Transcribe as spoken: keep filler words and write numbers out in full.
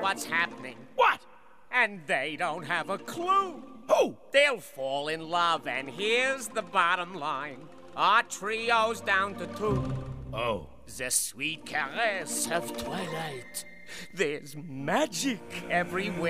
what's happening. What? And they don't have a clue. Who? They'll fall in love, and here's the bottom line. Our trio's down to two. Oh. The sweet caress of twilight. There's magic everywhere.